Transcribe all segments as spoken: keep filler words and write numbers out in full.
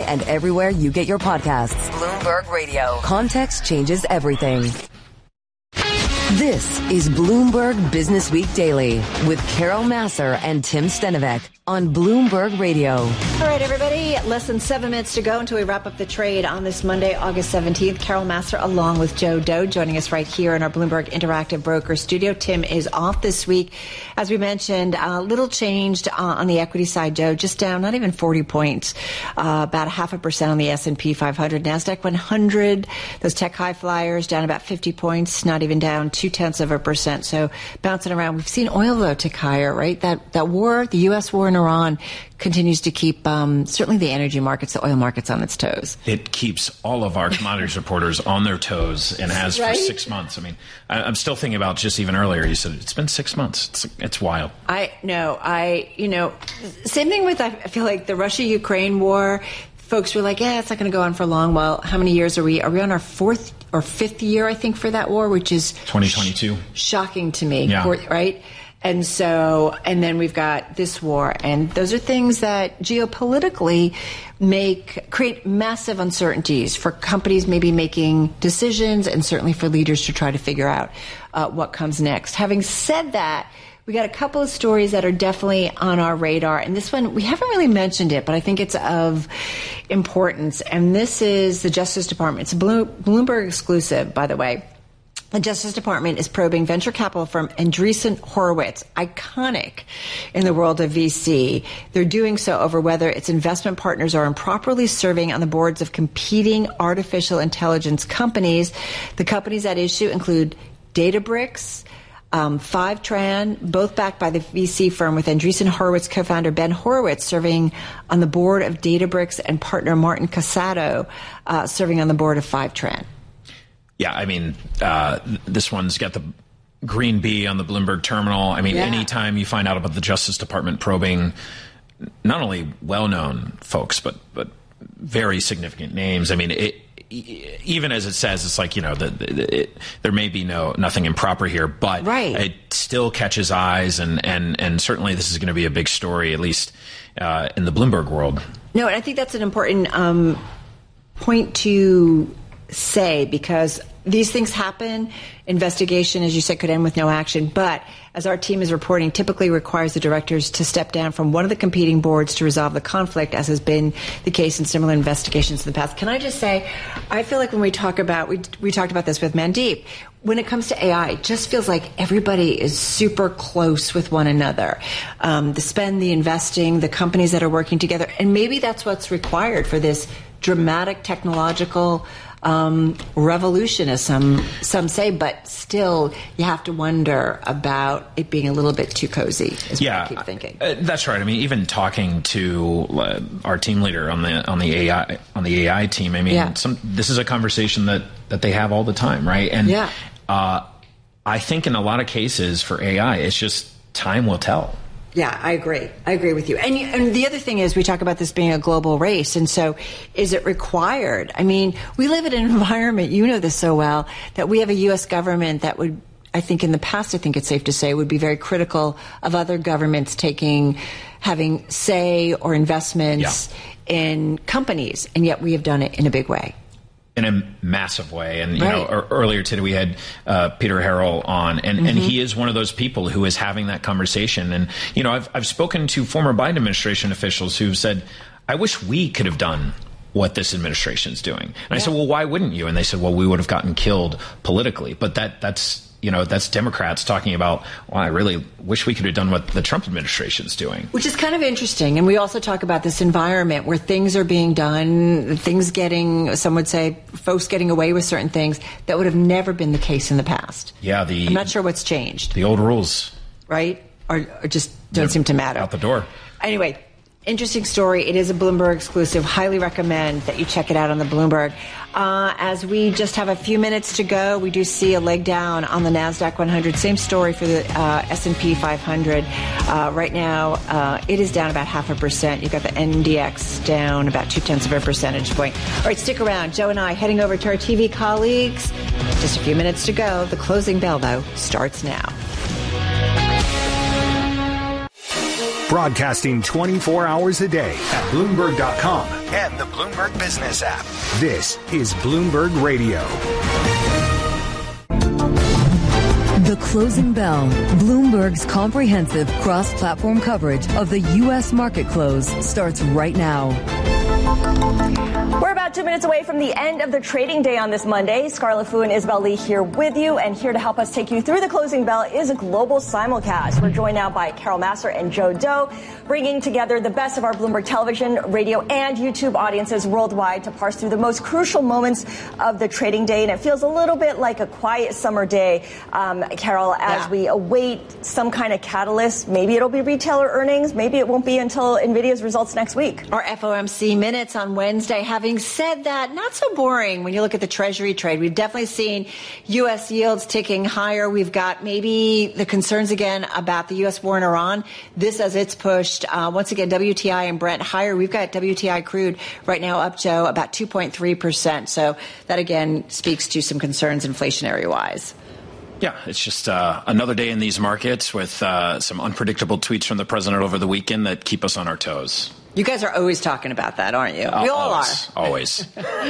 and everywhere you get your podcasts. Bloomberg Radio. Context changes everything. This is Bloomberg Business Week Daily with Carol Massar and Tim Stenovec on Bloomberg Radio. All right, everybody, less than seven minutes to go until we wrap up the trade on this Monday, August seventeenth. Carol Massar along with Joe Doe joining us right here in our Bloomberg Interactive Broker studio. Tim is off this week. As we mentioned, a little changed uh, on the equity side, Joe, just down not even forty points, uh, about a half a percent on the S and P five hundred. NASDAQ one hundred, those tech high flyers down about fifty points, not even down two tenths of a percent. So bouncing around. We've seen oil, though, tick higher, right? That, that war, the U S war in Iran continues to keep um, certainly the energy markets, the oil markets on its toes. It keeps all of our commodities reporters on their toes and has right? for six months. I mean, I, I'm still thinking about just even earlier, you said it's been six months. It's, it's wild. I know. I, you know, same thing with, I feel like the Russia-Ukraine war. Folks were like, yeah, it's not going to go on for long. Well, how many years are we? Are we on our fourth or fifth year, I think, for that war, which is twenty twenty-two. Sh- shocking to me, yeah. Fourth, right? And so, and then we've got this war, and those are things that geopolitically make, create massive uncertainties for companies maybe making decisions, and certainly for leaders to try to figure out uh, what comes next. Having said that, we got a couple of stories that are definitely on our radar, and this one, we haven't really mentioned it, but I think it's of importance, and this is the Justice Department. It's a Bloomberg exclusive, by the way. The Justice Department is probing venture capital firm Andreessen Horowitz, iconic in the world of V C. They're doing so over whether its investment partners are improperly serving on the boards of competing artificial intelligence companies. The companies at issue include Databricks, um, Fivetran, both backed by the V C firm, with Andreessen Horowitz co-founder Ben Horowitz serving on the board of Databricks and partner Martin Casado uh, serving on the board of Fivetran. Yeah, I mean, uh, this one's got the green bee on the Bloomberg terminal. I mean, yeah. Anytime you find out about the Justice Department probing not only well-known folks, but but very significant names. I mean, it, even as it says, it's like, you know, the, the, it, there may be no nothing improper here, but right. It still catches eyes, and, and, and certainly this is going to be a big story, at least uh, in the Bloomberg world. No, and I think that's an important um, point to say, because these things happen. Investigation, as you said, could end with no action. But as our team is reporting, typically requires the directors to step down from one of the competing boards to resolve the conflict, as has been the case in similar investigations in the past. Can I just say, I feel like when we talk about, we, we talked about this with Mandeep, when it comes to A I, it just feels like everybody is super close with one another. Um, the spend, the investing, the companies that are working together. And maybe that's what's required for this dramatic technological Um, revolution, as some some say, but still you have to wonder about it being a little bit too cozy, is yeah, what I keep thinking. Uh, that's right. I mean, even talking to uh, our team leader on the on the A I on the A I team, I mean, yeah. some, this is a conversation that, that they have all the time, right? And yeah. uh, I think in a lot of cases for A I, it's just time will tell. Yeah, I agree. I agree with you. And, and the other thing is, we talk about this being a global race. And so is it required? I mean, we live in an environment, you know this so well, that we have a U S government that would, I think in the past, I think it's safe to say, would be very critical of other governments taking, having say or investments yeah. in companies. And yet we have done it in a big way. In a massive way. And, you right. know, earlier today we had uh, Peter Harrell on, and, mm-hmm. and he is one of those people who is having that conversation. And, you know, I've, I've spoken to former Biden administration officials who've said, I wish we could have done what this administration is doing. And yeah. I said, well, why wouldn't you? And they said, well, we would have gotten killed politically. But that that's, you know, that's Democrats talking about, well, I really wish we could have done what the Trump administration is doing. Which is kind of interesting. And we also talk about this environment where things are being done, things getting, some would say, folks getting away with certain things that would have never been the case in the past. Yeah, the I'm not sure what's changed. The old rules. Right? Or, or just don't They're seem to matter. Out the door. Anyway, interesting story. It is a Bloomberg exclusive. Highly recommend that you check it out on the Bloomberg. Uh, as we just have a few minutes to go, we do see a leg down on the NASDAQ one hundred. Same story for the uh, S and P five hundred. Uh, right now, uh, it is down about half a percent. You've got the N D X down about two-tenths of a percentage point. All right, stick around. Joe and I heading over to our T V colleagues. Just a few minutes to go. The closing bell, though, starts now. Broadcasting twenty-four hours a day at Bloomberg dot com and the Bloomberg Business app. This is Bloomberg Radio. The Closing Bell, Bloomberg's comprehensive cross-platform coverage of the U S market close, starts right now. We're about two minutes away from the end of the trading day on this Monday. Scarlett Fu and Isabel Lee here with you, and here to help us take you through the Closing Bell is a global simulcast. We're joined now by Carol Massar and Joe Do, bringing together the best of our Bloomberg television, radio, and YouTube audiences worldwide to parse through the most crucial moments of the trading day. And it feels a little bit like a quiet summer day, um, Carol, as yeah. we await some kind of catalyst. Maybe it'll be retailer earnings. Maybe it won't be until NVIDIA's results next week. Our F O M C minutes on Wednesday. Having said that, not so boring when you look at the Treasury trade. We've definitely seen U S yields ticking higher. We've got maybe the concerns again about the U S war in Iran. This as it's pushed. Uh, once again, W T I and Brent higher. We've got W T I crude right now up, Joe, about two point three percent. So that again speaks to some concerns inflationary wise. Yeah, it's just uh, another day in these markets with uh, some unpredictable tweets from the president over the weekend that keep us on our toes. You guys are always talking about that, aren't you? Uh, we all always, are. Always.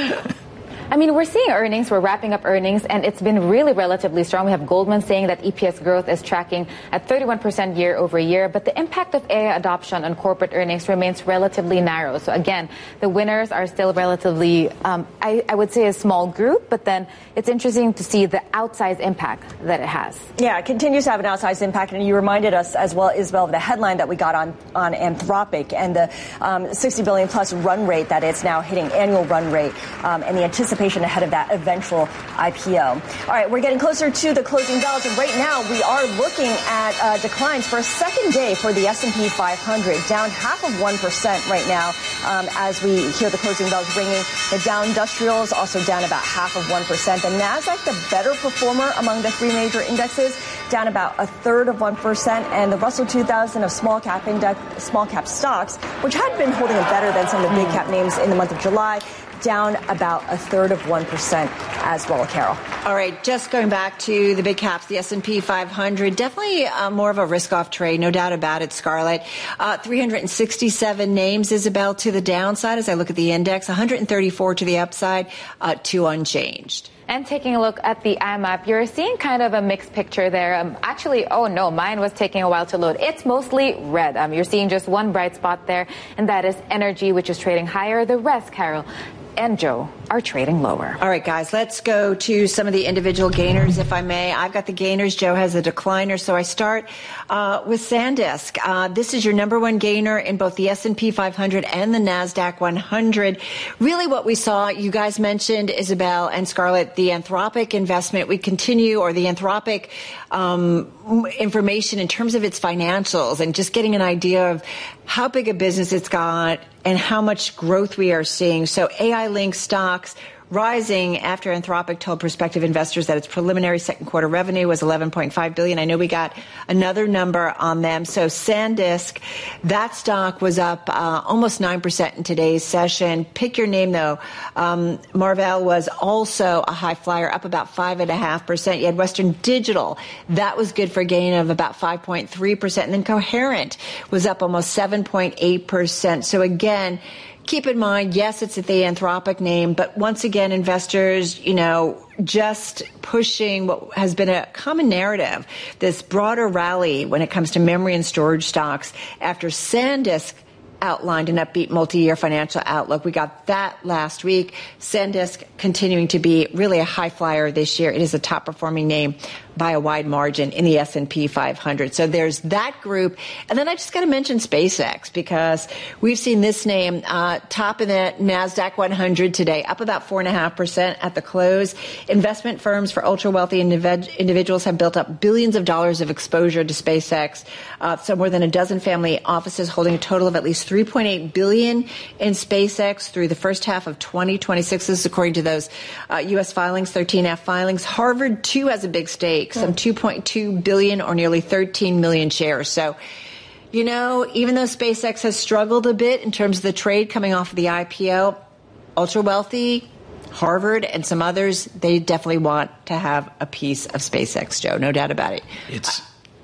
I mean, we're seeing earnings, we're wrapping up earnings, and it's been really relatively strong. We have Goldman saying that E P S growth is tracking at thirty-one percent year over year, but the impact of A I adoption on corporate earnings remains relatively narrow. So again, the winners are still relatively, um, I, I would say a small group, but then it's interesting to see the outsized impact that it has. Yeah, it continues to have an outsized impact, and you reminded us as well, Isabel, of the headline that we got on, on Anthropic and the um, sixty billion plus run rate that it's now hitting, annual run rate, um, and the anticipation ahead of that eventual I P O. All right, we're getting closer to the closing bells, and right now we are looking at uh, declines for a second day for the S and P five hundred, down half of one percent right now um, as we hear the closing bells ringing. The Dow Industrials also down about half of one percent. The Nasdaq, the better performer among the three major indexes, down about a third of one percent, and the Russell two thousand of small cap index, small cap stocks, which had been holding it better than some of the big cap names in the month of July, down about a third of one percent as well, Carol. All right, just going back to the big caps, the S and P five hundred, definitely uh, more of a risk-off trade, no doubt about it, Scarlett. Uh, three hundred sixty-seven names, Isabel, to the downside as I look at the index, one hundred thirty-four to the upside, uh, two unchanged. And taking a look at the I M A P, you're seeing kind of a mixed picture there. Um, actually, oh no, mine was taking a while to load. It's mostly red. Um, you're seeing just one bright spot there, and that is energy, which is trading higher. The rest, Carol and Joe, are trading lower. All right, guys, let's go to some of the individual gainers, if I may. I've got the gainers. Joe has a decliner. So I start uh, with SanDisk. Uh, this is your number one gainer in both the S and P five hundred and the NASDAQ one hundred. Really what we saw, you guys mentioned, Isabel and Scarlett, the Anthropic investment. We continue, or the Anthropic um, information in terms of its financials and just getting an idea of how big a business it's got and how much growth we are seeing. So A I-linked stocks rising after Anthropic told prospective investors that its preliminary second quarter revenue was eleven point five billion dollars. I know we got another number on them. So SanDisk, that stock was up uh, almost nine percent in today's session. Pick your name, though. Um, Marvell was also a high flyer, up about five point five percent. You had Western Digital. That was good for a gain of about five point three percent. And then Coherent was up almost seven point eight percent. So again, keep in mind, yes, it's the Anthropic name, but once again, investors, you know, just pushing what has been a common narrative, this broader rally when it comes to memory and storage stocks after SanDisk outlined an upbeat multi-year financial outlook. We got that last week. SanDisk continuing to be really a high flyer this year. It is a top performing name by a wide margin in the S and P five hundred. So there's that group. And then I just got to mention SpaceX, because we've seen this name uh, top in the NASDAQ one hundred today, up about four point five percent at the close. Investment firms for ultra-wealthy individ- individuals have built up billions of dollars of exposure to SpaceX. Uh, so more than a dozen family offices holding a total of at least three point eight billion dollars in SpaceX through the first half of twenty twenty-six. This is according to those uh, U S filings, thirteen F filings. Harvard, too, has a big stake, some two point two billion dollars or nearly thirteen million shares. So, you know, even though SpaceX has struggled a bit in terms of the trade coming off of the I P O, ultra wealthy, Harvard, and some others, they definitely want to have a piece of SpaceX, Joe. No doubt about it. It's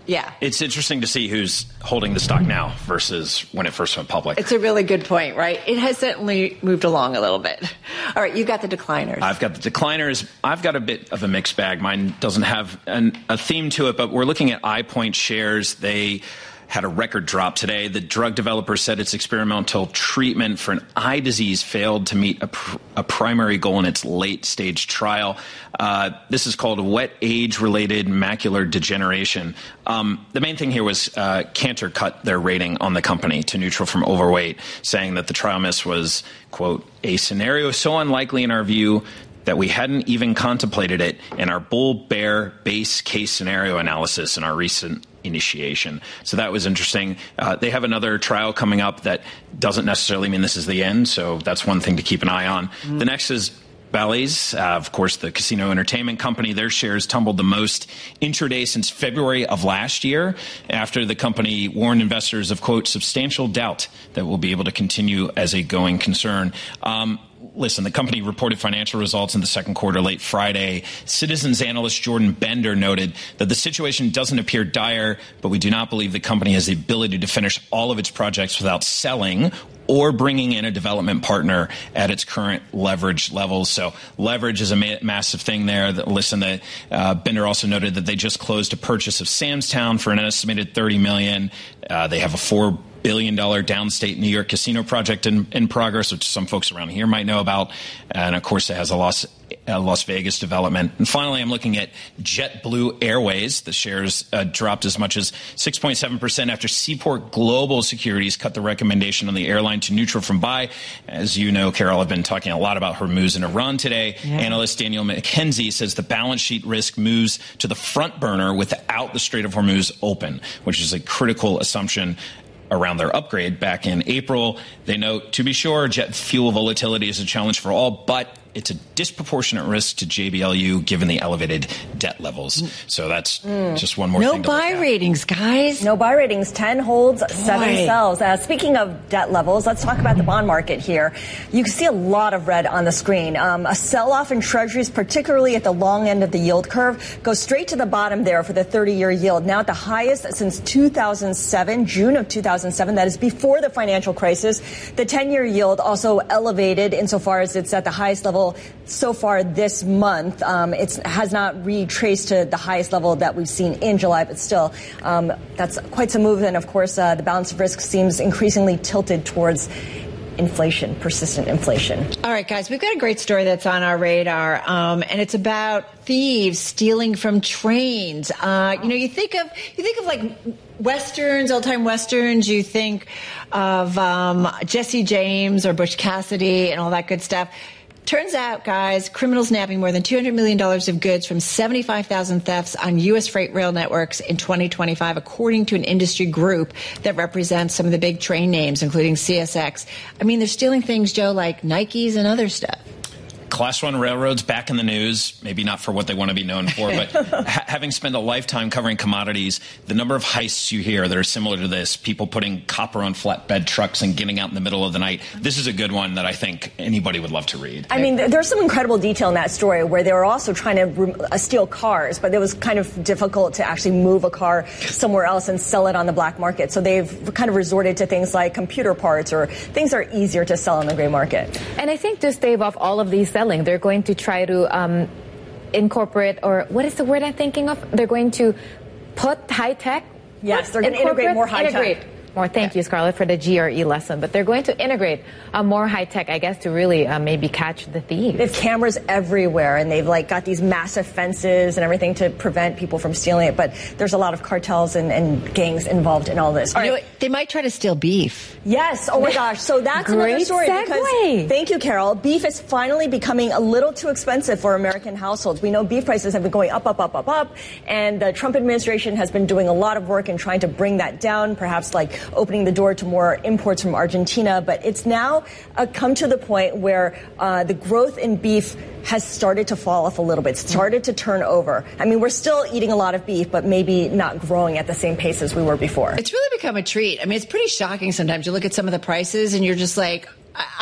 Yeah. It's interesting to see who's holding the stock now versus when it first went public. It's a really good point, right? It has certainly moved along a little bit. All right, you've got the decliners. I've got the decliners. I've got a bit of a mixed bag. Mine doesn't have an, a theme to it, but we're looking at iPoint shares. They had a record drop today. The drug developer said its experimental treatment for an eye disease failed to meet a, pr- a primary goal in its late-stage trial. Uh, this is called wet age-related macular degeneration. Um, the main thing here was uh, Cantor cut their rating on the company to neutral from overweight, saying that the trial miss was, quote, a scenario so unlikely in our view that we hadn't even contemplated it in our bull-bear base case scenario analysis in our recent initiation. So that was interesting. Uh, they have another trial coming up that doesn't necessarily mean this is the end, so that's one thing to keep an eye on. Mm. The next is Bally's, uh, of course, the casino entertainment company. Their shares tumbled the most intraday since February of last year after the company warned investors of, quote, substantial doubt that will be able to continue as a going concern. Um, Listen, the company reported financial results in the second quarter late Friday. Citizens analyst Jordan Bender noted that the situation doesn't appear dire, but we do not believe the company has the ability to finish all of its projects without selling or bringing in a development partner at its current leverage levels. So leverage is a ma- massive thing there. That, listen, the, uh, Bender also noted that they just closed a purchase of Sam's Town for an estimated thirty million dollars. Uh, they have a four billion dollars downstate New York casino project in, in progress, which some folks around here might know about. And, of course, it has a Las, a Las Vegas development. And finally, I'm looking at JetBlue Airways. The shares uh, dropped as much as six point seven percent after Seaport Global Securities cut the recommendation on the airline to neutral from buy. As you know, Carol, I've been talking a lot about Hormuz and Iran today. Yeah. Analyst Daniel McKenzie says the balance sheet risk moves to the front burner without the Strait of Hormuz open, which is a critical assumption around their upgrade back in April. They note, to be sure, jet fuel volatility is a challenge for all, but it's a disproportionate risk to J B L U given the elevated debt levels. So that's mm. just one more no thing to buy look at. ratings, guys. No buy ratings. ten holds, Boy. seven sells. Uh, speaking of debt levels, let's talk about the bond market here. You can see a lot of red on the screen. Um, a sell-off in treasuries, particularly at the long end of the yield curve, goes straight to the bottom there for the thirty-year yield. Now at the highest since two thousand seven, June of two thousand seven. That is before the financial crisis. The ten-year yield also elevated insofar as it's at the highest level so far this month. Um, it has not retraced to the highest level that we've seen in July, but still, um, that's quite some move. And of course, uh, the balance of risk seems increasingly tilted towards inflation, persistent inflation. All right, guys, we've got a great story that's on our radar, um, and it's about thieves stealing from trains. Uh, you know, you think of you think of like westerns, old-time westerns. You think of um, Jesse James or Butch Cassidy and all that good stuff. Turns out, guys, criminals nabbing more than two hundred million dollars of goods from seventy-five thousand thefts on U S freight rail networks in twenty twenty-five, according to an industry group that represents some of the big train names, including C S X. I mean, they're stealing things, Joe, like Nikes and other stuff. Class one railroads back in the news, maybe not for what they want to be known for, but ha- having spent a lifetime covering commodities, the number of heists you hear that are similar to this, people putting copper on flatbed trucks and getting out in the middle of the night, this is a good one that I think anybody would love to read. I mean, there's some incredible detail in that story where they were also trying to re- uh, steal cars, but it was kind of difficult to actually move a car somewhere else and sell it on the black market. So they've kind of resorted to things like computer parts or things that are easier to sell on the gray market. And I think to stave off all of these selling, they're going to try to um, incorporate, or what is the word I'm thinking of? They're going to put high tech. Yes, they're going to integrate more high tech. More. Thank yeah. you, Scarlett, for the G R E lesson. But they're going to integrate uh, more high tech, I guess, to really uh, maybe catch the thieves. They have cameras everywhere, and they've like got these massive fences and everything to prevent people from stealing it. But there's a lot of cartels and, and gangs involved in all this. All you right. know, they might try to steal beef. Yes. Oh my gosh. So that's Great another story. segue. Because thank you, Carol. Beef is finally becoming a little too expensive for American households. We know beef prices have been going up, up, up, up, up, and the Trump administration has been doing a lot of work in trying to bring that down. Perhaps like opening the door to more imports from Argentina, but it's now uh, come to the point where uh, the growth in beef has started to fall off a little bit, started to turn over. I mean, we're still eating a lot of beef, but maybe not growing at the same pace as we were before. It's really become a treat. I mean, it's pretty shocking sometimes. You look at some of the prices and you're just like, I,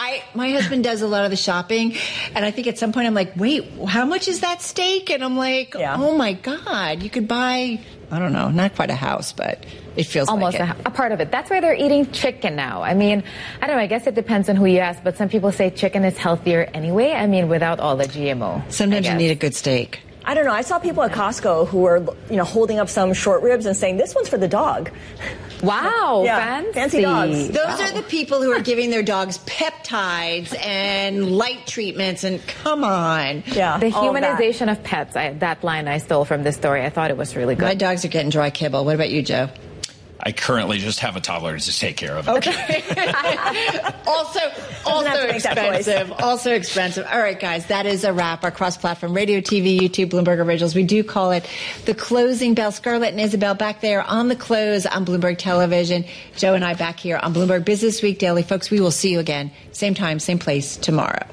I my husband does a lot of the shopping, and I think at some point I'm like, wait, how much is that steak? And I'm like, yeah. oh my God, you could buy, I don't know, not quite a house, but it feels almost like it. a, a part of it. That's why they're eating chicken now. I mean, I don't know, I guess it depends on who you ask, but some people say chicken is healthier anyway. I mean, without all the G M O. Sometimes you need a good steak. I don't know. I saw people at Costco who were, you know, holding up some short ribs and saying, this one's for the dog. Wow, yeah, fancy. fancy dogs. Those wow. are the people who are giving their dogs peptides and light treatments, and come on. Yeah, the humanization of, of pets, I, that line I stole from this story. I thought it was really good. My dogs are getting dry kibble. What about you, Joe? I currently just have a toddler to take care of. Okay. also, also expensive. Also expensive. All right, guys, that is a wrap. Our cross-platform radio, T V, YouTube, Bloomberg Originals. We do call it the closing bell. Scarlett and Isabel back there on the close on Bloomberg Television. Joe and I back here on Bloomberg Business Week Daily. Folks, we will see you again, same time, same place tomorrow.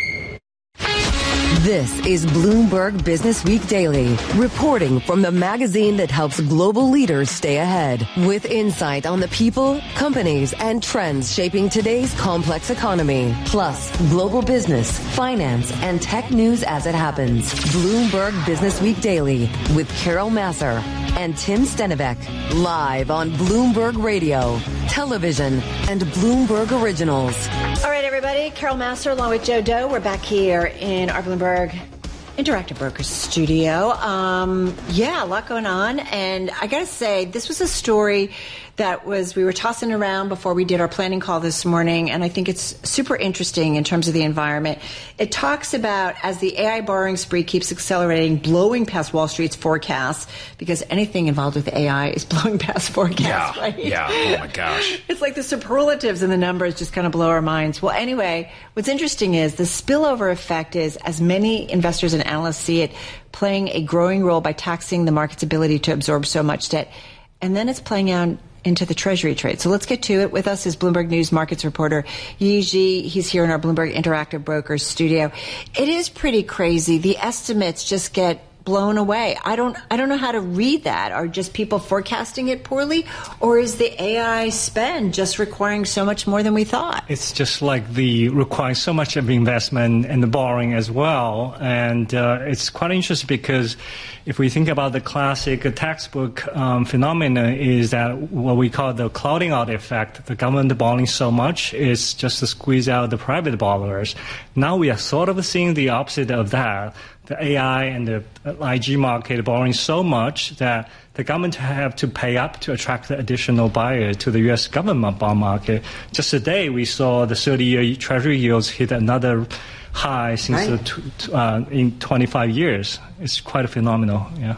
This is Bloomberg Business Week Daily, reporting from the magazine that helps global leaders stay ahead, with insight on the people, companies, and trends shaping today's complex economy, plus global business, finance, and tech news as it happens. Bloomberg Business Week Daily with Carol Massar and Tim Stenivek, live on Bloomberg Radio, television, and Bloomberg Originals. All right, everybody. Carol Massar along with Joe Doe. We're back here in our Bloomberg Interactive Brokers studio. Um, yeah, a lot going on. And I got to say, this was a story that was, we were tossing around before we did our planning call this morning, and I think it's super interesting in terms of the environment. It talks about, as the A I borrowing spree keeps accelerating, blowing past Wall Street's forecasts, because anything involved with A I is blowing past forecasts, yeah, right? Yeah, oh my gosh. It's like the superlatives in the numbers just kind of blow our minds. Well, anyway, what's interesting is the spillover effect is, as many investors and analysts see it, playing a growing role by taxing the market's ability to absorb so much debt. And then it's playing out into the Treasury trade. So let's get to it. With us is Bloomberg News markets reporter Yi Ji. He's here in our Bloomberg Interactive Brokers studio. It is pretty crazy. The estimates just get blown away. I don't I don't know how to read that. Are just people forecasting it poorly? Or is the A I spend just requiring so much more than we thought? It's just like the requiring so much of investment and the borrowing as well. And uh, it's quite interesting because if we think about the classic textbook um, phenomena, is that what we call the clouding out effect. The government borrowing so much is just to squeeze out the private borrowers. Now we are sort of seeing the opposite of that. The A I and the I G market borrowing so much that the government have to pay up to attract the additional buyer to the U S government bond market. Just today, we saw the thirty-year Treasury yields hit another high since right. the, uh, in twenty-five years. It's quite a phenomenal, yeah.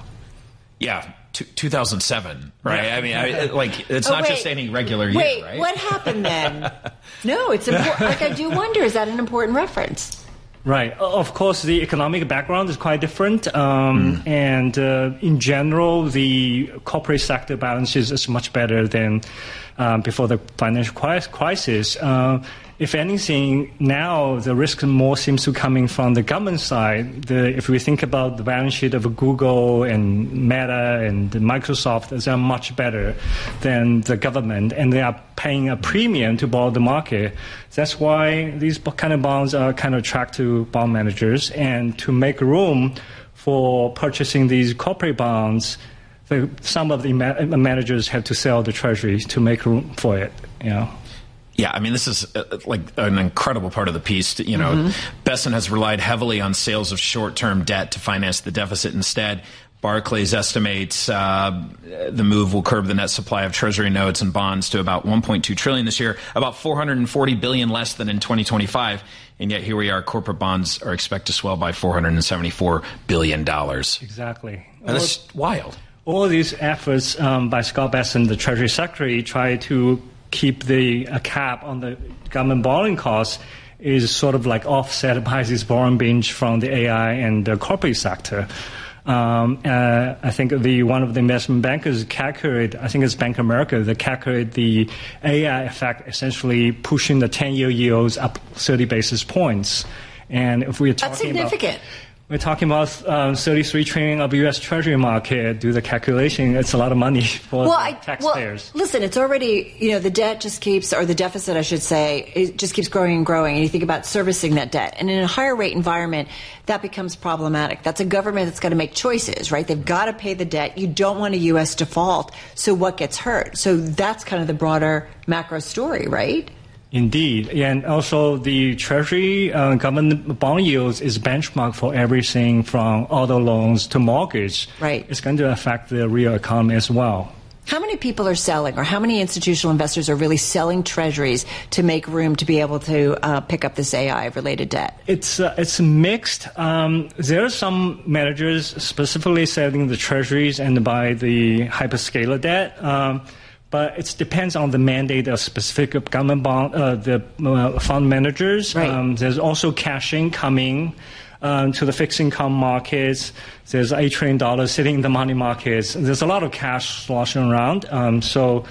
Yeah. two thousand seven, right? Yeah. I mean, I, like, it's oh, not wait. just any regular year, wait, right? What happened then? No, it's important. Like, I do wonder, is that an important reference? Right. Of course, the economic background is quite different. Um, mm. And uh, in general, the corporate sector balance sheet is much better than um, before the financial crisis. Uh, if anything, now the risk more seems to coming from the government side. The, if we think about the balance sheet of Google and Meta and Microsoft, they are much better than the government, and they are paying a premium to borrow the market. That's why these kind of bonds are kind of attract to bond managers, and to make room for purchasing these corporate bonds, the, some of the ma- managers have to sell the treasury to make room for it. You know. Yeah, I mean, this is uh, like an incredible part of the piece. To, you know, mm-hmm. Besson has relied heavily on sales of short-term debt to finance the deficit instead. Barclays estimates uh, the move will curb the net supply of Treasury notes and bonds to about one point two trillion dollars this year, about four hundred forty billion dollars less than in twenty twenty-five. And yet here we are, corporate bonds are expected to swell by four hundred seventy-four billion dollars. Exactly. And that's wild. All these efforts um, by Scott Besson, the Treasury Secretary, try to keep the a cap on the government borrowing costs is sort of like offset by this borrowing binge from the A I and the corporate sector. Um, uh, I think the one of the investment bankers calculated, I think it's Bank of America, that calculated the A I effect essentially pushing the ten-year yields up thirty basis points. And if we're talking That's significant. about we're talking about um, thirty-three trillion of U S Treasury market. Do the calculation. It's a lot of money for well, the I, taxpayers. Well, listen, it's already, you know, the debt just keeps, or the deficit, I should say, it just keeps growing and growing. And you think about servicing that debt. And in a higher rate environment, that becomes problematic. That's a government that's got to make choices, right? They've got to pay the debt. You don't want a U S default. So what gets hurt? So that's kind of the broader macro story, right? Indeed. And also the Treasury uh, government bond yields is benchmark for everything from auto loans to mortgage. Right. It's going to affect the real economy as well. How many people are selling, or how many institutional investors are really selling treasuries to make room to be able to uh, pick up this A I-related debt? It's uh, it's mixed. Um, there are some managers specifically selling the treasuries and buy the hyperscaler debt. Um, But it depends on the mandate of specific government bond, uh, the uh, fund managers. Right. Um, there's also cashing coming um, to the fixed income markets. There's eight trillion dollars sitting in the money markets. There's a lot of cash sloshing around. Um, so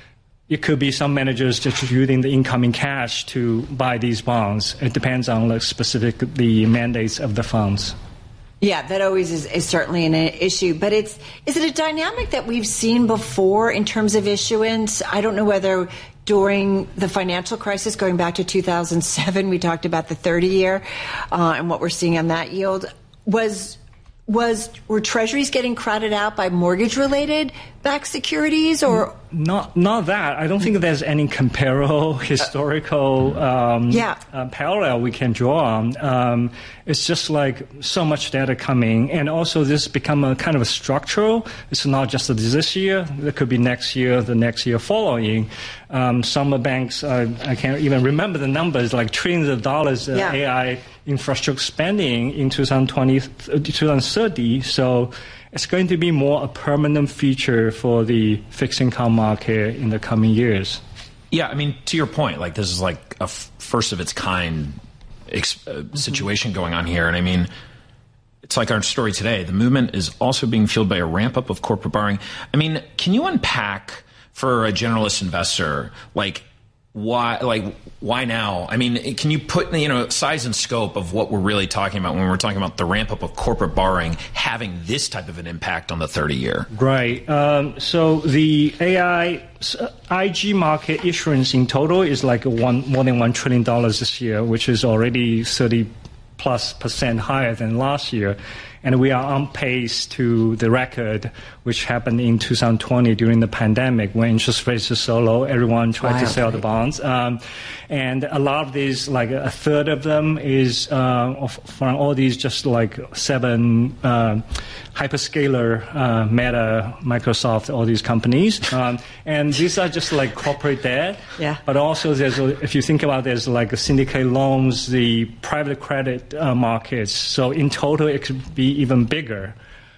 it could be some managers just using the incoming cash to buy these bonds. It depends on the specific the mandates of the funds. Yeah, that always is, is certainly an issue. But it's is it a dynamic that we've seen before in terms of issuance? I don't know whether during the financial crisis, going back to two thousand seven, we talked about the thirty-year uh, and what we're seeing on that yield. Was was were treasuries getting crowded out by mortgage-related backed securities, or not? Not that. I don't think there's any comparable historical um, yeah. uh, parallel we can draw on. Um, it's just like so much data coming, and also this become a kind of a structural. It's not just this year. It could be next year, the next year following. Um, some banks, uh, I can't even remember the numbers, like trillions of dollars uh, yeah. A I infrastructure spending in twenty twenty, twenty thirty. So it's going to be more a permanent feature for the fixed income market in the coming years. Yeah, I mean, to your point, like this is like a f- first of its kind ex- uh, situation going on here. And I mean, it's like our story today. The movement is also being fueled by a ramp up of corporate borrowing. I mean, can you unpack for a generalist investor, like, why, like, why now? I mean, can you put, you know, size and scope of what we're really talking about when we're talking about the ramp up of corporate borrowing having this type of an impact on the thirty year? Right. Um, so the A I, I G market issuance in total is like one, more than one trillion dollars this year, which is already thirty plus percent higher than last year. And we are on pace to the record, which happened in two thousand twenty during the pandemic when interest rates were so low, everyone tried wow, to sell right. the bonds. Um, and a lot of these, like a third of them is uh, from all these just like seven uh, hyperscaler, uh, Meta, Microsoft, all these companies. Um, and these are just like corporate debt. Yeah. But also there's, a, if you think about it, there's like a syndicate loans, the private credit uh, markets. So in total, it could be even bigger.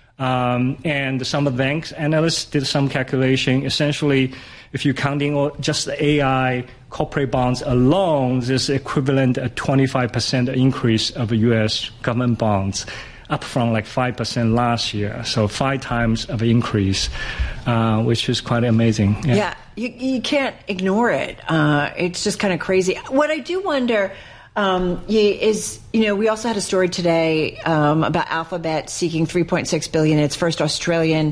Um, and some of the banks analysts did some calculation. Essentially, if you're counting all, just the A I corporate bonds alone, there's equivalent a twenty-five percent increase of U S government bonds, up from like five percent last year. So five times of increase, uh, which is quite amazing. Yeah, yeah you, you can't ignore it. Uh, it's just kind of crazy. What I do wonder... Um, is, you know, we also had a story today um, about Alphabet seeking three point six billion dollars in its first Australian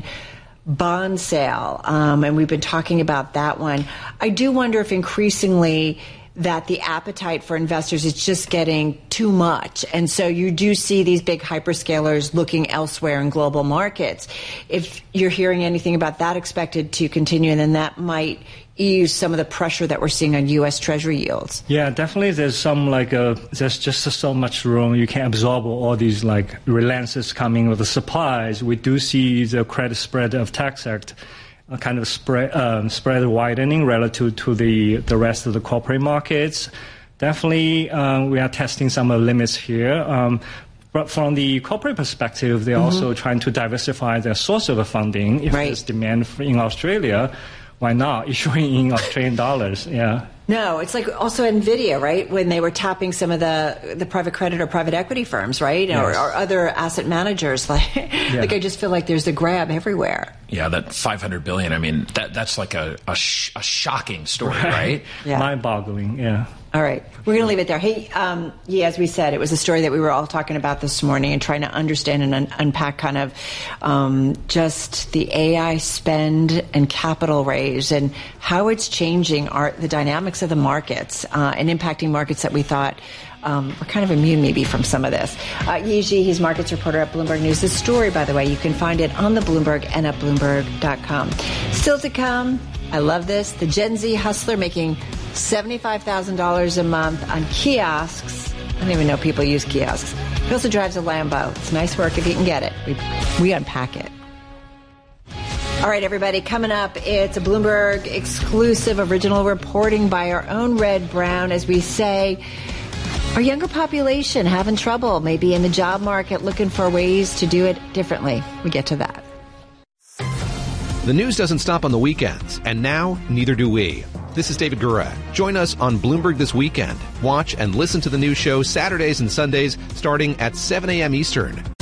bond sale, um, and we've been talking about that one. I do wonder if increasingly that the appetite for investors is just getting too much, and so you do see these big hyperscalers looking elsewhere in global markets. If you're hearing anything about that expected to continue, then that might ease some of the pressure that we're seeing on U S Treasury yields. Yeah, definitely. There's some like uh, there's just so much room. You can absorb all these like relances coming with the supplies. We do see the credit spread of Tax Act uh, kind of spread um, spread widening relative to the the rest of the corporate markets. Definitely, uh, we are testing some of the limits here. Um, But from the corporate perspective, they're mm-hmm. also trying to diversify their source of funding. If right. there's demand for, in Australia, why not issuing in Australian dollars? Yeah. No, it's like also NVIDIA, right? When they were tapping some of the the private credit or private equity firms, right? Yes. Or, or other asset managers. Like, yeah. like I just feel like there's a grab everywhere. Yeah, that five hundred billion dollars, I mean, that that's like a, a, sh- a shocking story, right? right? Yeah. Mind-boggling, yeah. All right. We're going to leave it there. Hey, um, yeah, as we said, it was a story that we were all talking about this morning and trying to understand and un- unpack kind of um, just the A I spend and capital raise and how it's changing our, the dynamics of the markets uh, and impacting markets that we thought um, were kind of immune maybe from some of this. Uh, Yi Ji, he's markets reporter at Bloomberg News. This story, by the way, you can find it on the Bloomberg and at Bloomberg dot com. Still to come, I love this, the Gen Z hustler making seventy-five thousand dollars a month on kiosks. I don't even know people use kiosks. He also drives a Lambo. It's nice work if you can get it. We, we unpack it. All right, everybody, coming up, it's a Bloomberg exclusive original reporting by our own Red Brown as we say, our younger population having trouble, maybe in the job market, looking for ways to do it differently. We get to that. The news doesn't stop on the weekends, and now neither do we. This is David Gura. Join us on Bloomberg This Weekend. Watch and listen to the news show Saturdays and Sundays starting at seven a.m. Eastern.